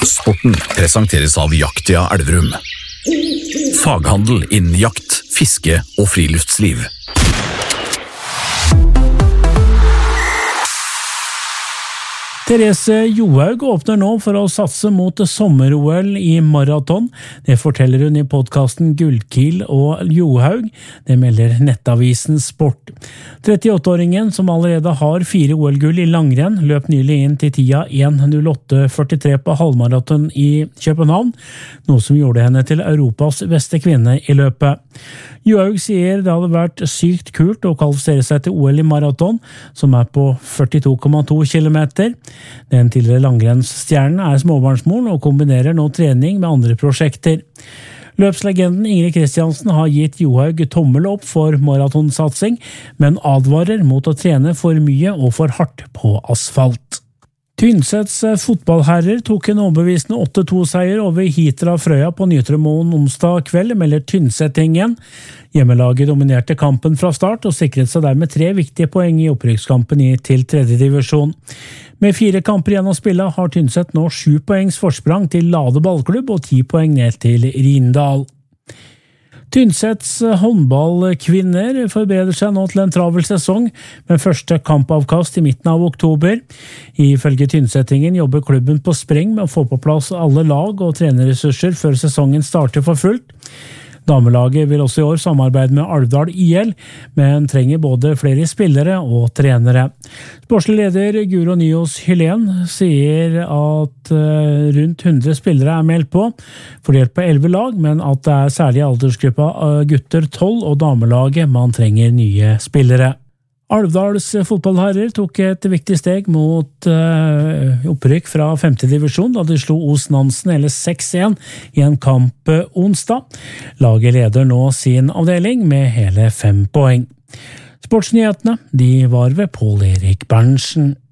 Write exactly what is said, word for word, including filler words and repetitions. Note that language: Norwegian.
Sporten presenteres av Jaktia Elverum. Faghandel innen jakt, fiske og friluftsliv. Therese Johaug åpner nå for å satse mot sommer-O L i maraton. Det forteller hun i podcasten Gullkiel og Johaug. Det melder nettavisen Sport. trettiåtte-åringen, som allerede har fire O L-gull i langrenn, løp nylig inn til tida en null åtte førtitre på halvmaraton i København, noe som gjorde henne til Europas beste kvinne i løpet. Johaug sier det hadde vært sykt kult å kvalifisere seg til O L i maraton, som er på førtito komma to kilometer. Den tidligere langrennsstjernen er småbarnsmoren og kombinerer nå trening med andre prosjekter. Løpslegenden Ingrid Kristiansen har gitt Johaug tommel opp for maratonsatsing, men advarer mot å trene for mye og for hardt på asfalt. Tynsets fotballherrer tok en overbevisende åtte to-seier over Hitra Frøya på Nytremoen onsdag kveld, melder Tynsetingen. Hjemmelaget dominerte kampen fra start og sikret seg dermed tre viktige poeng i opprykkskampen til tredje divisjon. Med fire kamper igjen å spille har Tynset nå sju poengs forsprang til Lade ballklubb og ti poeng ned til Rindal. Tynsets håndballkvinner forbereder seg nå til en travel sesong med første kampavkast i midten av oktober. Ifølge Tynsetingen jobber klubben på spreng med å få på plass alle lag og trenerressurser før sesongen starter for fullt. Damelaget vil også i år samarbeide med Alvdal I L, men trenger både flere spillere og trenere. Sportslig leder Guro Nyhus Hylén sier at rundt hundre spillere er meldt på, fordelt på elleve lag, men at det er særlig aldersgruppa gutter tolv og damelaget man trenger nye spillere. Alvdals fotballherrer tok et viktig steg mot uh, opprykk fra femte divisjon da de slo Os Nansen hele seks en i en kamp onsdag. Laget leder nå sin avdeling med hele fem poeng. Sportsnyhetene, de var ved Pål Erik Berntsen.